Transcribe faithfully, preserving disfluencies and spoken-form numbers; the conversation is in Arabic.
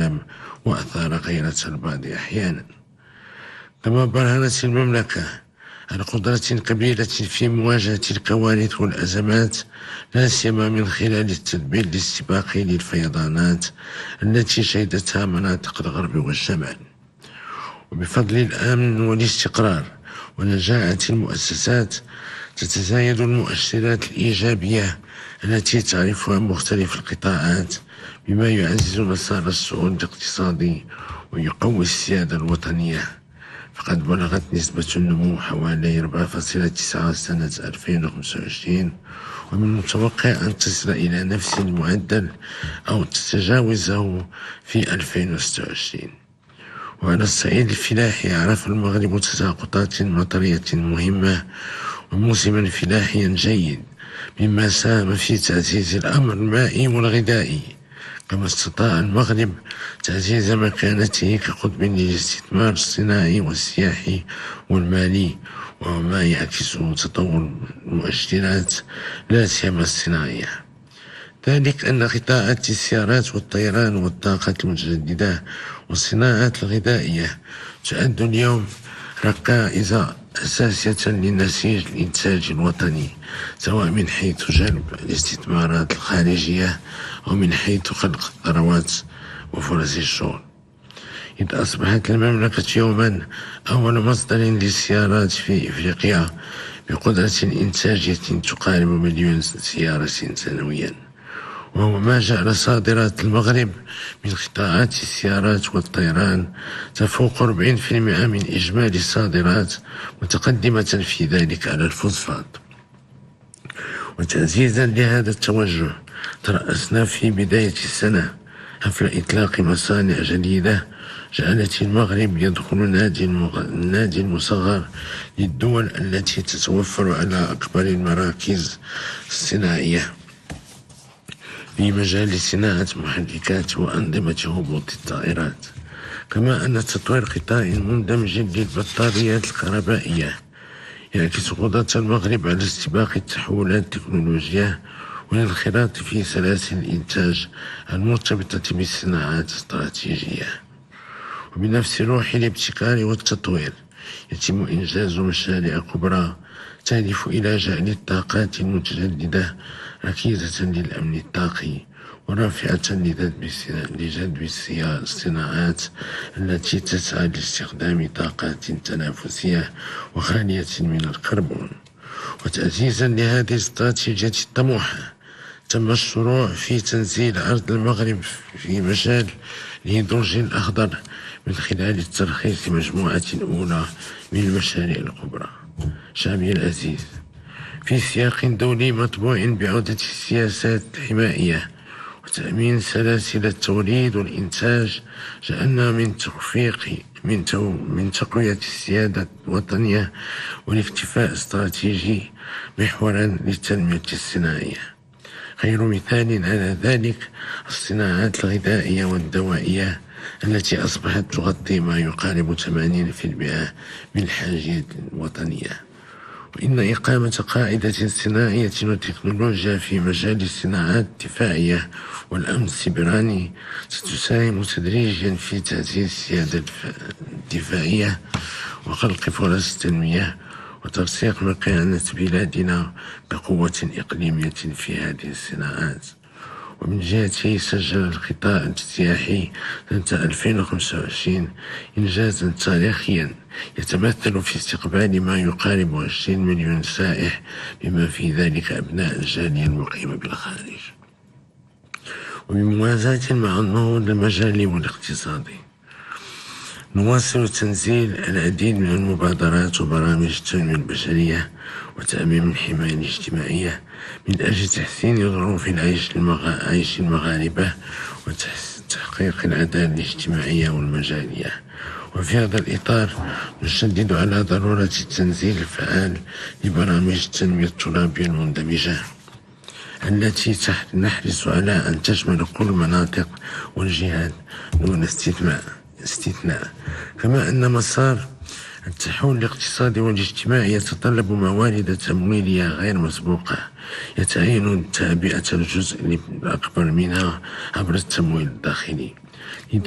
الشباب وأثار غيرة البعض أحيانا. كما برهنت المملكة على قدرة كبيرة في مواجهة الكوارث والأزمات، لا سيما من خلال التدبير الاستباقي للفيضانات التي شهدتها مناطق الغرب والشمال. وبفضل الأمن والاستقرار ونجاعة المؤسسات تتزايد المؤشرات الإيجابية التي تعرفها مختلف القطاعات، بما يعزز مسار الصعود الاقتصادي ويقوي السيادة الوطنية. فقد بلغت نسبة النمو حوالي أربعة فاصلة تسعة سنة ألفين وخمسة وعشرين، ومن المتوقع أن تصل إلى نفس المعدل أو تتجاوزه في ألفين وستة وعشرين. وعلى الصعيد الفلاحي عرف المغرب تساقطات مطرية مهمة وموسما فلاحيا جيد، مما ساهم في تعزيز الأمر المائي والغذائي. كما استطاع المغرب تعزيز مكانته كقطب للاستثمار الصناعي والسياحي والمالي، وما يعكس تطور المؤشرات لا سيما الصناعية. ذلك أن قطاعات السيارات والطيران والطاقة المتجددة والصناعات الغذائية تعد اليوم ركائز أساسية لنسيج الإنتاج الوطني، سواء من حيث جلب الاستثمارات الخارجية أو من حيث خلق الثروات وفرص الشغل. إذ أصبحت المملكة يوما أول مصدر للسيارات في إفريقيا بقدرة إنتاجية تقارب مليون سيارة سنويا، وهو ما جعل صادرات المغرب من قطاعات السيارات والطيران تفوق أربعين بالمئة من إجمالي الصادرات، متقدمة في ذلك على الفوسفات. وتعزيزا لهذا التوجه ترأسنا في بداية السنة حفل إطلاق مصانع جديدة جعلت المغرب يدخل نادي النادي المصغر للدول التي تتوفر على أكبر المراكز الصناعية في مجال صناعة محركات وأنظمة هبوط الطائرات. كما أن تطوير قطاع مندمج للبطاريات الكهربائية يعكس قدرة المغرب على استباق التحولات التكنولوجية والانخراط في سلاسل الإنتاج المرتبطة بالصناعات الاستراتيجية. وبنفس روح الابتكار والتطوير يتم إنجاز مشاريع كبرى تهدف إلى جعل الطاقات المتجددة ركيزة للأمن الطاقي ورافعة لجذب الصناعات التي تسعى لاستخدام طاقات تنافسية وخالية من الكربون. وتعزيزا لهذه الاستراتيجية الطموحة تم الشروع في تنزيل أرض المغرب في مجال الهيدروجين الأخضر من خلال الترخيص مجموعة أولى من المشاريع الكبرى. شعبي العزيز، في سياق دولي مطبوع بعودة السياسات الحمائية وتأمين سلاسل التوليد والإنتاج، جعلنا من تخفيق من, تو من تقوية السيادة الوطنية والاكتفاء الاستراتيجي محورا للتنمية الصناعية. خير مثال على ذلك الصناعات الغذائية والدوائية التي أصبحت تغطي ما يقارب ثمانين بالمئة من الحاجية الوطنية. وإن إقامة قاعدة صناعية وتكنولوجيا في مجال الصناعات الدفاعية والأمن السيبراني ستساهم تدريجيا في تعزيز السيادة الدفاعية وخلق فرص التنمية وترسيخ مكانة بلادنا كقوة إقليمية في هذه الصناعات. ومن جهته سجل القطاع السياحي سنة ألفين وخمسة وعشرين إنجازا تاريخيا يتمثل في استقبال ما يقارب عشرين مليون سائح، بما في ذلك أبناء الجالية المقيمة بالخارج. وبموازاة مع النهوض المجالي والاقتصادي نواصل تنزيل العديد من المبادرات وبرامج التنمية البشرية وتأمين الحماية الاجتماعية من أجل تحسين ظروف العيش عيش المغاربة وتحقيق العدالة الاجتماعية والمجالية. وفي هذا الإطار نشدد على ضرورة التنزيل الفعال لبرامج التنمية الترابية المندمجة التي نحرص على أن تشمل كل المناطق والجهات دون استثناء استثناء كما أن مسار التحول الاقتصادي والاجتماعي يتطلب موارد تمويلية غير مسبوقة يتعين تعبئة الجزء الأكبر منها عبر التمويل الداخلي.